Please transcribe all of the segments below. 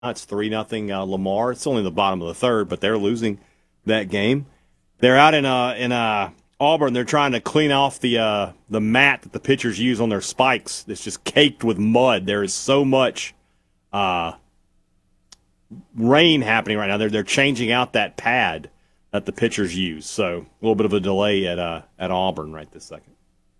It's 3-0 Lamar. It's only the bottom of the third, but they're losing that game. They're out in Auburn. They're trying to clean off the mat that the pitchers use on their spikes. It's just caked with mud. There is so much rain happening right now. They're changing out that pad that the pitchers use. So a little bit of a delay at Auburn right this second.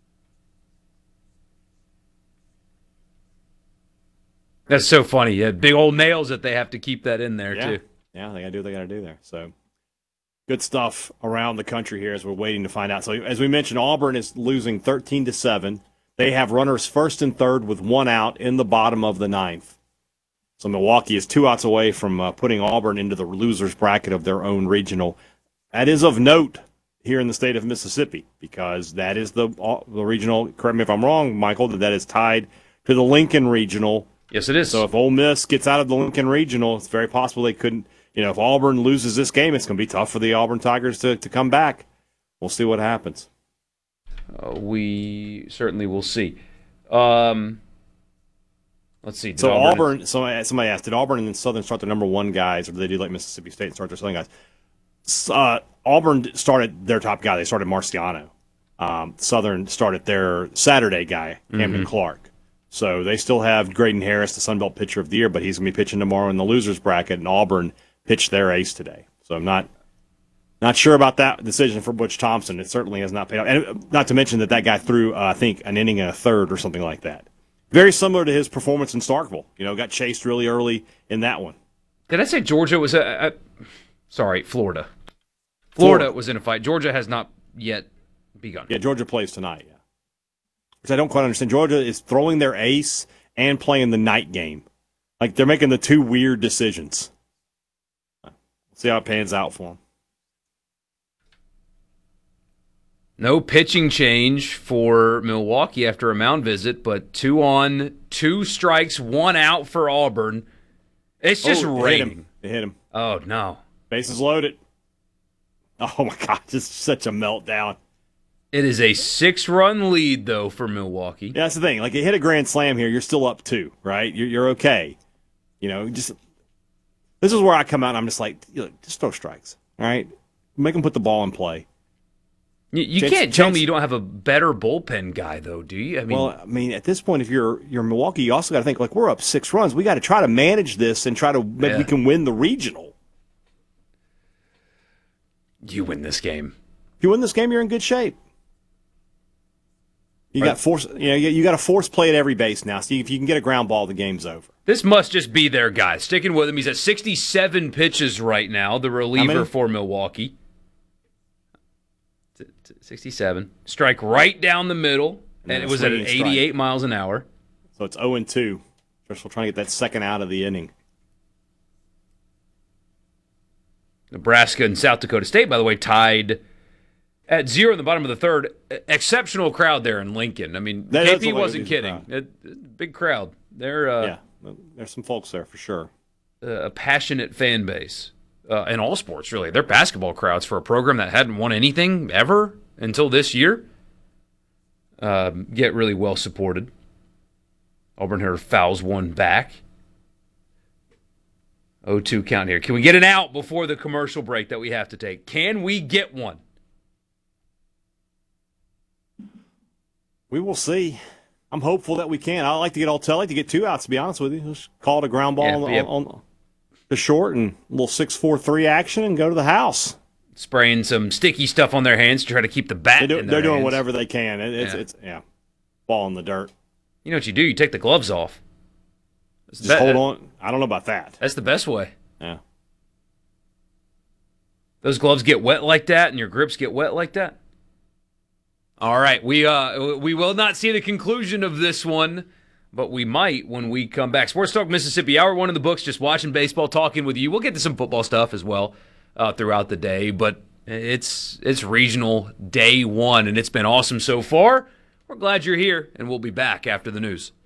That's so funny. Yeah, big old nails that they have to keep that in there, too. Yeah, they got to do what they got to do there. So good stuff around the country here as we're waiting to find out. So as we mentioned, Auburn is losing 13-7. They have runners first and third with one out in the bottom of the ninth. So Milwaukee is 2 outs away from putting Auburn into the losers bracket of their own regional. That is of note here in the state of Mississippi because that is the regional. Correct me if I'm wrong, Michael, that is tied to the Lincoln Regional. Yes, it is. So if Ole Miss gets out of the Lincoln Regional, it's very possible they couldn't. If Auburn loses this game, it's going to be tough for the Auburn Tigers to come back. We'll see what happens. We certainly will see. Let's see. So Auburn, somebody asked, did Auburn and Southern start their number one guys, or did they do like Mississippi State and start their Southern guys? Auburn started their top guy. They started Marciano. Southern started their Saturday guy, Camden Clark. So they still have Graydon Harris, the Sun Belt Pitcher of the Year, but he's going to be pitching tomorrow in the losers bracket, and Auburn pitched their ace today. So I'm not sure about that decision for Butch Thompson. It certainly has not paid off. And not to mention that guy threw, I think, an inning and a third or something like that. Very similar to his performance in Starkville. Got chased really early in that one. Did I say Georgia was sorry, Florida. Florida was in a fight. Georgia has not yet begun. Yeah, Georgia plays tonight, yeah. Which I don't quite understand. Georgia is throwing their ace and playing the night game. Like, they're making the two weird decisions. We'll see how it pans out for them. No pitching change for Milwaukee after a mound visit, but 2 on, 2 strikes, 1 out for Auburn. It's just raining. It hit him. Oh, no. Bases loaded. Oh, my God. Just such a meltdown. It is a 6-run lead, though, for Milwaukee. Yeah, that's the thing. Like, you hit a grand slam here, you're still up 2, right? You're okay. This is where I come out and I'm just like, just throw strikes, all right? Make them put the ball in play. You can't tell me you don't have a better bullpen guy, though, do you? At this point, if you're Milwaukee, you also got to think, like, we're up 6 runs. We got to try to manage this and try to maybe we can win the regional. You win this game. If you win this game, you're in good shape. You got force. You got to force play at every base now. See if you can get a ground ball, the game's over. This must just be their guy. Sticking with him, he's at 67 pitches right now. The reliever for Milwaukee. 67. Strike right down the middle, and it was at 88 miles an hour. So it's 0-2. Just trying to get that second out of the inning. Nebraska and South Dakota State, by the way, tied at 0 in the bottom of the third. Exceptional crowd there in Lincoln. KP wasn't kidding. Big crowd. There's some folks there for sure. A passionate fan base in all sports, really. They're basketball crowds for a program that hadn't won anything ever until this year. Get really well supported. Auburn here fouls one back. 0-2 count here. Can we get an out before the commercial break that we have to take? Can we get one? We will see. I'm hopeful that we can. I like to get 2 outs, to be honest with you. Just call it a ground ball on the short and a little 6-4-3 action and go to the house. Spraying some sticky stuff on their hands to try to keep the bat in their They're doing hands. whatever they can. It's ball in the dirt. You know what you do? You take the gloves off. Just hold on. I don't know about that. That's the best way. Yeah. Those gloves get wet like that and your grips get wet like that? All right, we will not see the conclusion of this one, but we might when we come back. Sports Talk Mississippi, Hour 1 in the books, just watching baseball, talking with you. We'll get to some football stuff as well throughout the day, but it's regional day 1, and it's been awesome so far. We're glad you're here, and we'll be back after the news.